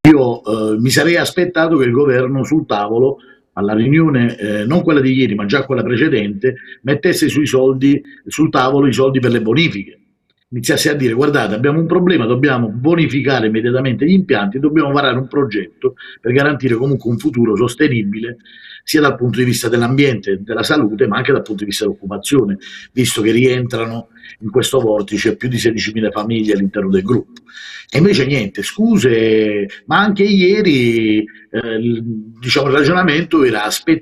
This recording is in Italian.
Io mi sarei aspettato che il governo sul tavolo, alla riunione, non quella di ieri, ma già quella precedente, mettesse sul tavolo i soldi per le bonifiche. Iniziasse a dire: guardate, abbiamo un problema, dobbiamo bonificare immediatamente gli impianti, dobbiamo varare un progetto per garantire comunque un futuro sostenibile sia dal punto di vista dell'ambiente e della salute, ma anche dal punto di vista dell'occupazione, visto che rientrano in questo vortice più di 16.000 famiglie all'interno del gruppo. E invece niente, scuse, ma anche ieri diciamo, il ragionamento era aspettare